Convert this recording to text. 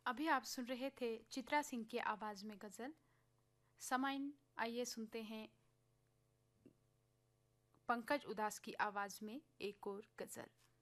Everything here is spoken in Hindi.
अभी आप सुन रहे थे चित्रा सिंह की आवाज में गजल। समाइन, आइए सुनते हैं पंकज उदास की आवाज में एक और गजल।